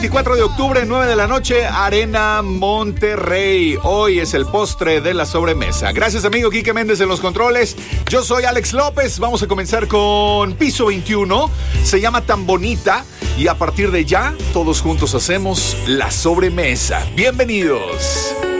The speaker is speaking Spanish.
24 de octubre, 9 de la noche, Arena Monterrey. Hoy es el postre de la sobremesa. Gracias, amigo Quique Méndez en los controles. Yo soy Alex López. Vamos a comenzar con Piso 21. Se llama Tan Bonita. Y a partir de ya, todos juntos hacemos la sobremesa. Bienvenidos.